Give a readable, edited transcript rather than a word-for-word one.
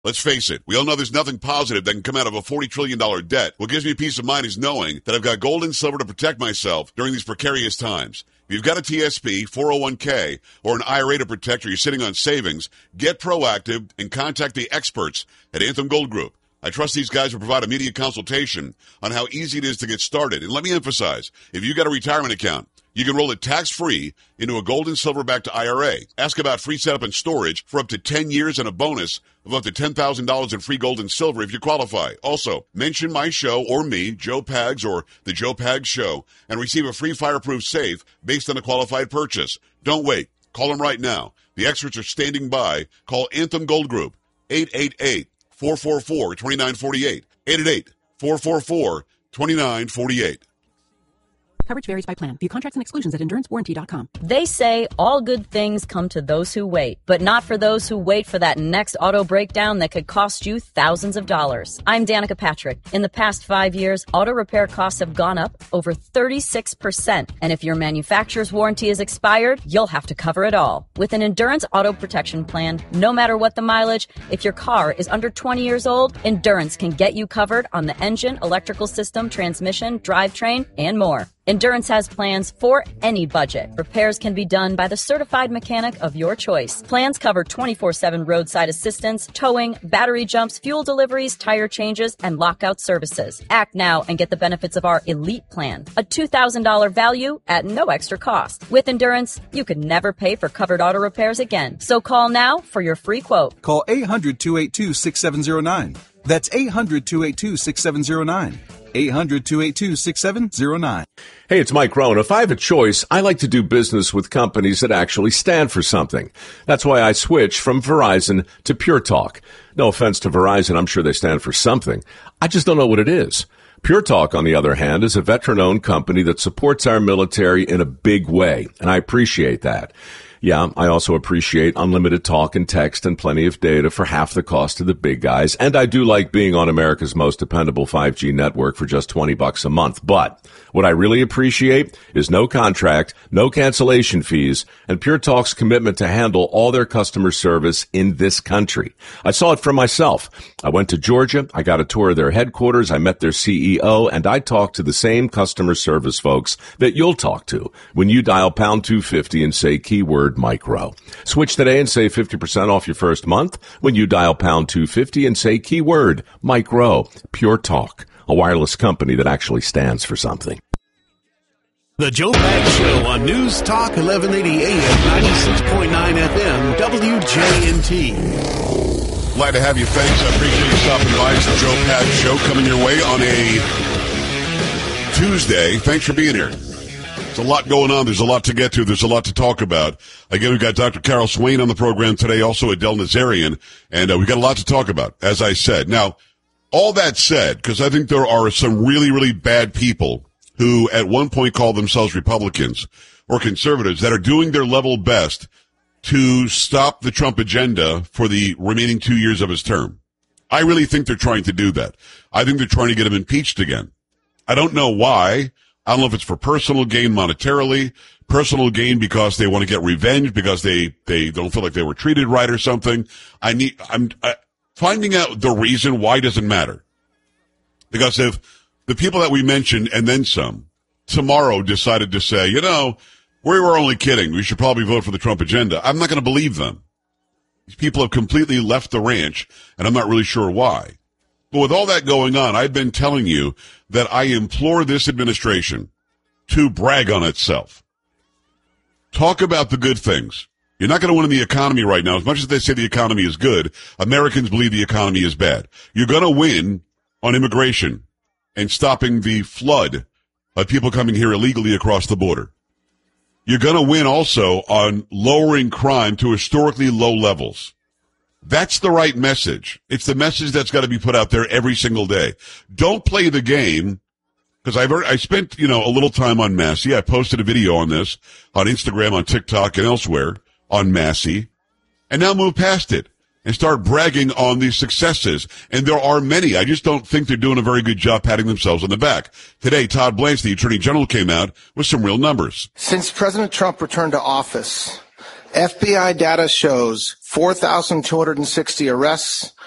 Let's face it, we all know there's nothing positive that can come out of a $40 trillion debt. What gives me peace of mind is knowing that I've got gold and silver to protect myself during these precarious times. If you've got a TSP, 401k, or an IRA to protect, or you're sitting on savings, get proactive and contact the experts at Anthem Gold Group. I trust these guys will provide immediate consultation on how easy it is to get started. And let me emphasize, if you've got a retirement account, you can roll it tax-free into a gold and silver-backed IRA. Ask about free setup and storage for up to 10 years and a bonus of up to $10,000 in free gold and silver if you qualify. Also, mention my show or me, Joe Pags or The Joe Pags Show, and receive a free fireproof safe based on a qualified purchase. Don't wait. Call them right now. The experts are standing by. Call Anthem Gold Group, 888-444-2948. 888-444-2948. Coverage varies by plan. View contracts and exclusions at endurancewarranty.com. They say all good things come to those who wait, but not for those who wait for that next auto breakdown that could cost you thousands of dollars. I'm Danica Patrick. In the past 5 years, auto repair costs have gone up over 36%. And if your manufacturer's warranty is expired, you'll have to cover it all. With an Endurance Auto Protection Plan, no matter what the mileage, if your car is under 20 years old, Endurance can get you covered on the engine, electrical system, transmission, drivetrain, and more. Endurance has plans for any budget. Repairs can be done by the certified mechanic of your choice. Plans cover 24/7 roadside assistance, towing, battery jumps, fuel deliveries, tire changes, and lockout services. Act now and get the benefits of our Elite Plan, a $2,000 value at no extra cost. With Endurance, you could never pay for covered auto repairs again. So call now for your free quote. Call 800-282-6709. That's 800-282-6709. 800-282-6709. Hey, it's Mike Rohn. If I have a choice, I like to do business with companies that actually stand for something. That's why I switched from Verizon to Pure Talk. No offense to Verizon, I'm sure they stand for something. I just don't know what it is. Pure Talk, on the other hand, is a veteran-owned company that supports our military in a big way, and I appreciate that. Yeah, I also appreciate unlimited talk and text and plenty of data for half the cost of the big guys. And I do like being on America's most dependable 5G network for just $20 a month. But what I really appreciate is no contract, no cancellation fees, and Pure Talk's commitment to handle all their customer service in this country. I saw it for myself. I went to Georgia. I got a tour of their headquarters. I met their CEO, and I talked to the same customer service folks that you'll talk to when you dial pound 250 and say keyword Mike Rowe. Switch today and save 50% off your first month when you dial pound 250 and say keyword Mike Rowe. Pure Talk, a wireless company that actually stands for something. The Joe Pags Show on News Talk 1180 AM 96.9 FM WJNT. Glad to have you. Thanks. I appreciate you stopping by. It's the Joe Pags Show coming your way on a Tuesday. Thanks for being here. There's a lot going on. There's a lot to get to. There's a lot to talk about. Again, we've got Dr. Carol Swain on the program today, also Adele Nazarian, and we've got a lot to talk about, as I said. Now, all that said, because I think there are some really, really bad people who at one point called themselves Republicans or conservatives that are doing their level best to stop the Trump agenda for the remaining 2 years of his term. I really think they're trying to do that. I think they're trying to get him impeached again. I don't know why. I don't know if it's for personal gain monetarily, personal gain because they want to get revenge, because they don't feel like they were treated right or something. I'm finding out the reason why doesn't matter. Because if the people that we mentioned and then some tomorrow decided to say, we were only kidding, we should probably vote for the Trump agenda, I'm not going to believe them. These people have completely left the ranch, and I'm not really sure why. But with all that going on, I've been telling you that I implore this administration to brag on itself. Talk about the good things. You're not going to win in the economy right now. As much as they say the economy is good, Americans believe the economy is bad. You're going to win on immigration and stopping the flood of people coming here illegally across the border. You're going to win also on lowering crime to historically low levels. That's the right message. It's the message that's got to be put out there every single day. Don't play the game, because I spent, a little time on Massey. I posted a video on this on Instagram, on TikTok, and elsewhere on Massey, and now move past it and start bragging on these successes. And there are many. I just don't think they're doing a very good job patting themselves on the back. Today, Todd Blanche, the Attorney General, came out with some real numbers. Since President Trump returned to office, FBI data shows 4,260 arrests,